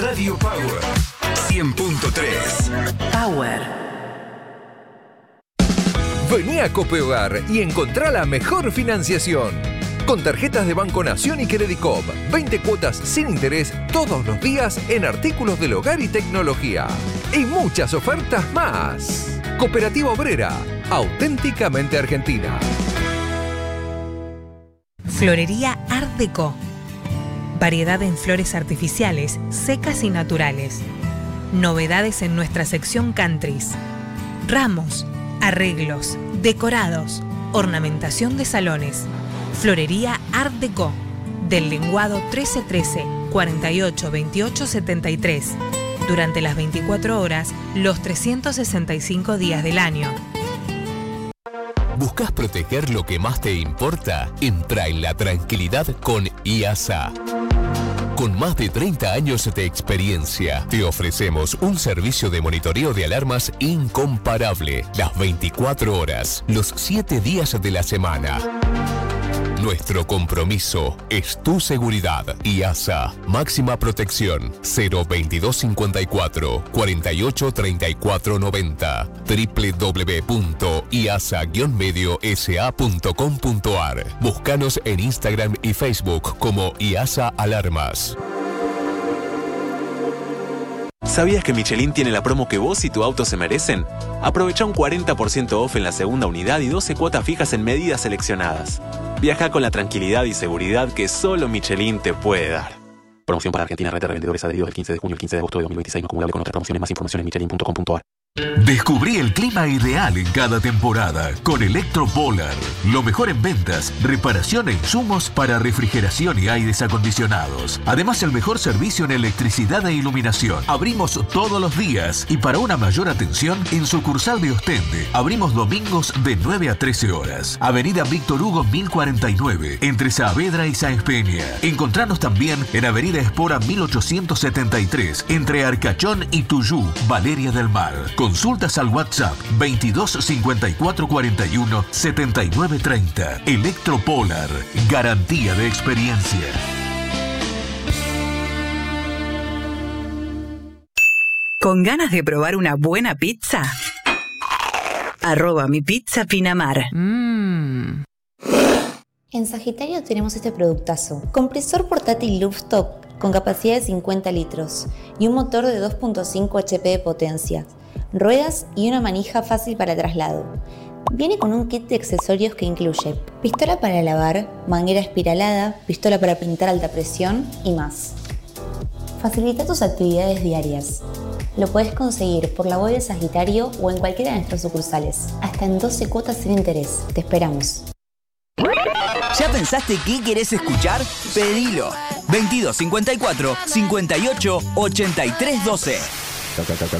Radio Power 100.3. Power. Vení a Cope Hogar y encontrá la mejor financiación. Con tarjetas de Banco Nación y Credicop, 20 cuotas sin interés todos los días en artículos del hogar y tecnología. Y muchas ofertas más. Cooperativa Obrera, auténticamente argentina. Florería Art Deco. Variedad en flores artificiales, secas y naturales. Novedades en nuestra sección countries. Ramos, arreglos, decorados, ornamentación de salones. Florería Art Deco. Del lenguado 1313 48 28 73. Durante las 24 horas, los 365 días del año. ¿Buscas proteger lo que más te importa? Entra en la tranquilidad con IASA. Con más de 30 años de experiencia, te ofrecemos un servicio de monitoreo de alarmas incomparable, las 24 horas, los 7 días de la semana. Nuestro compromiso es tu seguridad. IASA, máxima protección, 02254 48 34 90, www.iasa-mediosa.com.ar. Búscanos en Instagram y Facebook como IASA Alarmas. ¿Sabías que Michelin tiene la promo que vos y tu auto se merecen? Aprovecha un 40% off en la segunda unidad y 12 cuotas fijas en medidas seleccionadas. Viaja con la tranquilidad y seguridad que solo Michelin te puede dar. Promoción para Argentina, red de revendedores adheridos del 15 de junio al 15 de agosto de 2026, no acumulable con otras promociones. Más información en michelin.com.ar. Descubrí el clima ideal en cada temporada con Electropolar. Lo mejor en ventas, reparación e insumos para refrigeración y aires acondicionados. Además, el mejor servicio en electricidad e iluminación. Abrimos todos los días y para una mayor atención, en sucursal de Ostende. Abrimos domingos de 9 a 13 horas. Avenida Víctor Hugo 1049, entre Saavedra y Sáenz Peña. Encontranos también en Avenida Espora 1873, entre Arcachón y Tuyú, Valeria del Mar. Consultas al WhatsApp 22 54 41 79 30. Electropolar, garantía de experiencia. ¿Con ganas de probar una buena pizza? @mipizza_pinamar. En Sagitario tenemos este productazo. Compresor portátil Looftop con capacidad de 50 litros y un motor de 2.5 HP de potencia. Ruedas y una manija fácil para traslado. Viene con un kit de accesorios que incluye pistola para lavar, manguera espiralada, pistola para pintar alta presión y más. Facilita tus actividades diarias. Lo puedes conseguir por la web de Sagitario o en cualquiera de nuestras sucursales. Hasta en 12 cuotas sin interés. Te esperamos. ¿Ya pensaste qué querés escuchar? Pedilo. 22 54 58 83 12.